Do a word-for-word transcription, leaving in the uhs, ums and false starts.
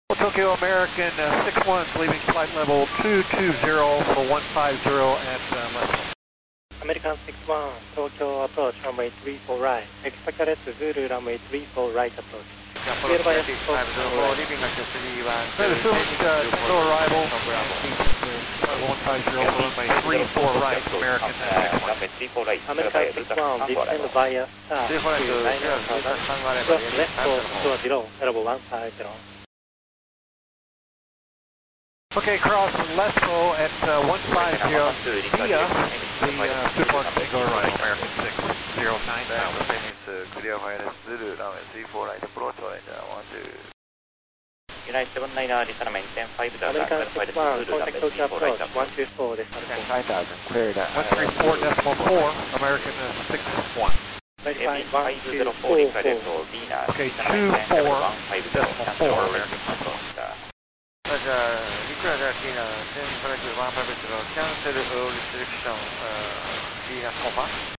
Tokyo American uh, six one leaving flight level two two zero for one five zero at uh, Leicester. American six one, Tokyo approach runway three four right. Expect at Zulu runway three four right approach. Clear by six five zero, leaving at three one. Assumed uh, no arrival. one five zero for runway three four right, American six one. American six one, descend via star to nine thousand. Cross left for two zero, level one five zero. Okay, cross Lespo at uh, one five zero via the uh, Support Tango arrival, American six zero nine thousand. Clear wireless Zulu, runway three four right approach, right, one two. United seven nine nine, descend maintain five thousand. American six one, contact Tokyo approach, one two four, descend five thousand, cleared. one three four decimal four, American uh, six one. five zero four, Okay, two four decimal four, American six one. じゃあ、いくらじゃあ、キーナ、テンフライトワンファイブゼロ、キャンセルオールセレクション、キーナコマ。